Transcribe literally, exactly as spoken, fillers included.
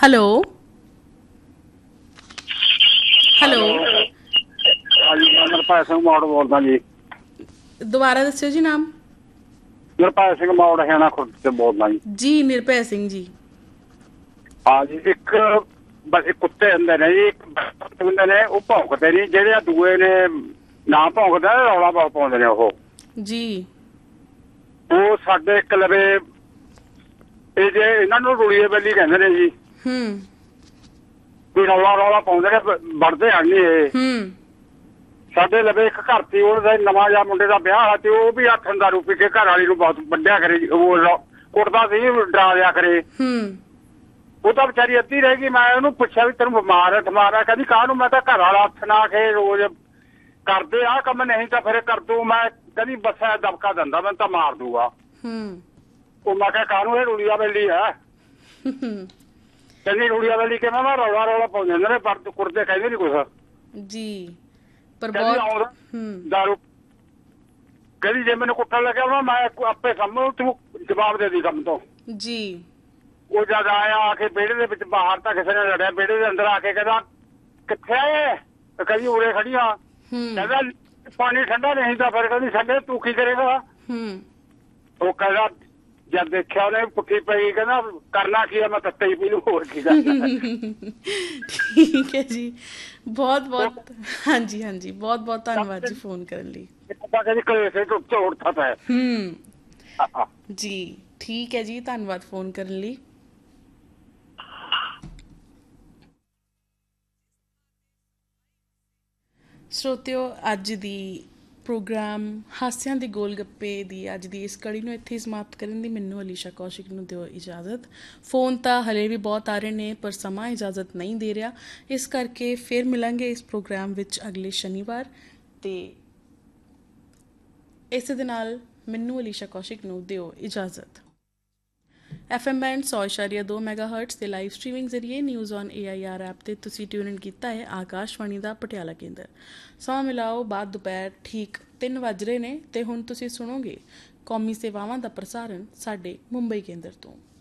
Hello hello ਹਾਂਜੀ ਮੈਂ ਨਿਰਭੈ ਸਿੰਘ ਮੌੜ ਬੋਲਦਾ ਜੀ। ਦੁਬਾਰਾ ਦੱਸਿਓ ਜੀ ਨਾਮ। ਨਿਰਭੈ ਸਿੰਘ ਮੌੜ ਹਰਿਆਣਾ ਖੁਰਦ ਤੇ ਬੋਲਦਾ ਜੀ। ਜੀ ਨਿਰਭੈ ਸਿੰਘ ਜੀ। ਹਾਂ ਜੀ ਇੱਕ ਬਸ ਕੁੱਤੇ ਹੁੰਦੇ ਨੇ ਜੀ, ਇੱਕ ਹੁੰਦੇ ਨੇ ਉਹ ਭੌਂਕਦੇ ਨਹੀਂ, ਜਿਹੜੇ ਦੂਏ ਨੇ ਨਾ ਭੌਂਕਦੇ ਰੌਲਾ ਬਹੁਤ ਪਾਉਂਦੇ ਨੇ ਉਹ ਜੀ। ਉਹ ਸਾਡੇ ਇੱਕ ਲਵੇ ਇਹ ਜੇ ਇਹਨਾਂ ਨੂੰ ਰੁਲੀਏ ਬੈਲੀ ਕਹਿੰਦੇ ਨੇ ਜੀ। ਹੂੰ ਕੋਈ ਰੌਲਾ ਰੌਲਾ ਪਾਉਂਦੇ ਨੇ, ਵੜਦੇ ਹਨ ਨੀ ਇਹ। ਹੂੰ ਸਾਡੇ ਲਵੇ ਇੱਕ ਘਰ ਸੀ, ਉਹਦਾ ਨਵਾਂ ਜਿਹਾ ਮੁੰਡੇ ਦਾ ਵਿਆਹ ਆ ਤੇ ਉਹ ਵੀ ਹੱਥ ਦਾਰੂ ਪੀ ਕੇ ਘਰ ਵਾਲੀ ਨੂੰ ਬਹੁਤ ਵੱਢਿਆ ਕਰੇ ਜੀ, ਉਹ ਕੁੱਟਦਾ ਸੀ, ਡਰਾ ਦਿਆ ਕਰੇ। ਹੂੰ ਉਹ ਤਾਂ ਵਿਚਾਰੀ ਅੱਧੀ ਰਹਿ ਗਈ। ਮੈਂ ਉਹਨੂੰ ਪੁੱਛਿਆ ਵੀ ਤੈਨੂੰ ਬਿਮਾਰ ਹੈ ਠਮਾਰ ਹੈ? ਕਹਿੰਦੀ ਕਾਹਨੂੰ, ਮੈਂ ਤਾਂ ਘਰ ਵਾਲਾ ਹੱਥ ਨਾ ਕੇ ਰੋਜ਼ ਕਰਦੇ ਆ ਕੰਮ, ਨਹੀਂ ਤਾਂ ਫਿਰ ਕਰ ਦੂ। ਮੈਂ ਕਹਿੰਦੀ ਬੱਸਾ ਦਬਕਾ ਦਿੰਦਾ, ਮੈਨੂੰ ਤਾਂ ਮਾਰ ਦੂਗਾ। ਹੂੰ ਉਹ ਮੈਂ ਕਿਹਾ ਕਾਹਨੂੰ, ਇਹ ਰੂੜੀਆ ਵੇਲੀ ਹੈ। ਕਹਿੰਦੀ ਰੂੜੀਆ ਵੇਲੀ ਕਿਵੇਂ? ਮੈਂ ਰੌਲਾ ਰੌਲਾ ਪਾਉਂਦੇ ਹੁੰਦੇ ਨੇ, ਪਰ ਕੁੜਦੇ ਕਹਿੰਦੇ ਨੀ ਕੁਛ ਜੀ। ਪਰ ਕਹਿੰਦੀ ਬਹੁਤ ਆਉਂਦਾ ਹੂੰ ਦਾਰੂ। ਕਹਿੰਦੀ ਜੇ ਮੈਨੂੰ ਕੁੱਟਣ ਲੱਗਿਆ ਵਾ ਮੈਂ ਆਪੇ ਸਮਝ, ਤੂੰ ਜਵਾਬ ਦੇ ਦੀ ਕੰਮ ਤੋਂ। ਜੀ। ਉਹ ਜਦ ਆਇਆ ਆ ਕੇ ਵਿਹੜੇ ਦੇ ਵਿੱਚ, ਬਾਹਰ ਤਾਂ ਕਿਸੇ ਨੇ ਲੜਿਆ, ਵਿਹੜੇ ਦੇ ਅੰਦਰ ਆ ਕੇ ਕਹਿੰਦਾ ਕਿੱਥੇ ਆਏ? ਕਹਿੰਦੀ ਉਰੇ ਖੜੀ ਆ। ਕਹਿੰਦਾ ਪਾਣੀ ਠੰਡਾ ਨਹੀਂ ਤਾਂ ਫਿਰ ਕਹਿੰਦੀ ਸਾਡੇ ਤੂੰ ਕੀ ਕਰੇਗਾ? ਹੂੰ ਉਹ ਕਹਿੰਦਾ ਜਦ ਦੇਖਿਆ ਉਹਨੇ ਪੁੱਠੀ ਪਈ, ਕਹਿੰਦਾ ਕਰਨਾ ਕੀ ਆ, ਮੈਂ ਤੱਤੇ ਹੀ ਪੀ ਲੂ, ਹੋਰ ਕੀ ਕਰਨਾ। ਠੀਕ ਹੈ ਜੀ, ਬਹੁਤ ਬਹੁਤ ਹਾਂਜੀ ਹਾਂਜੀ ਬਹੁਤ ਬਹੁਤ ਧੰਨਵਾਦ ਜੀ ਫੋਨ ਕਰਨ ਲਈ। ਕਹਿੰਦੀ ਕਲੇਸੇ ਤੋਂ ਝੋੜਤਾ ਪਿਆ। ਹੂੰ ਜੀ ਠੀਕ ਹੈ ਜੀ, ਧੰਨਵਾਦ ਫੋਨ ਕਰਨ ਲਈ। ਸਰੋਤਿਓ, ਅੱਜ ਦੀ ਪ੍ਰੋਗਰਾਮ ਹਾਸਿਆਂ ਦੇ ਗੋਲ ਗੱਪੇ ਦੀ ਅੱਜ ਦੀ ਇਸ ਕੜੀ ਨੂੰ ਇੱਥੇ ਹੀ ਸਮਾਪਤ ਕਰਨ ਦੀ ਮੈਨੂੰ ਅਲੀਸ਼ਾ ਕੌਸ਼ਿਕ ਨੂੰ ਦਿਓ ਇਜਾਜ਼ਤ। ਫੋਨ ਤਾਂ ਹਲੇ ਵੀ ਬਹੁਤ ਆ ਰਹੇ ਨੇ ਪਰ ਸਮਾਂ ਇਜਾਜ਼ਤ ਨਹੀਂ ਦੇ ਰਿਹਾ, ਇਸ ਕਰਕੇ ਫਿਰ ਮਿਲਾਂਗੇ ਇਸ ਪ੍ਰੋਗਰਾਮ ਵਿੱਚ ਅਗਲੇ ਸ਼ਨੀਵਾਰ। ਅਤੇ ਇਸੇ ਦੇ ਨਾਲ ਮੈਨੂੰ ਅਲੀਸ਼ਾ ਕੌਸ਼ਿਕ ਨੂੰ ਦਿਓ ਇਜਾਜ਼ਤ। ਐਫ ਐਮ ਬੈਂਡ ਸੌ ਇਸ਼ਾਰੀਆ ਦੋ ਮੈਗਾ ਹਰਟਸ ਦੇ ਲਾਈਵ ਸਟਰੀਮਿੰਗ ਜ਼ਰੀਏ news on A I R app 'ਤੇ ਤੁਸੀਂ ਟਿਊਨ ਇਨ ਕੀਤਾ ਹੈ ਆਕਾਸ਼ਵਾਣੀ ਦਾ ਪਟਿਆਲਾ ਕੇਂਦਰ। ਸਮਾਂ ਮਿਲਾਓ ਬਾਅਦ ਦੁਪਹਿਰ ਠੀਕ ਤਿੰਨ ਵੱਜ ਰਹੇ ਨੇ ਅਤੇ ਹੁਣ ਤੁਸੀਂ ਸੁਣੋਗੇ ਕੌਮੀ ਸੇਵਾਵਾਂ ਦਾ ਪ੍ਰਸਾਰਣ ਸਾਡੇ ਮੁੰਬਈ ਕੇਂਦਰ ਤੋਂ।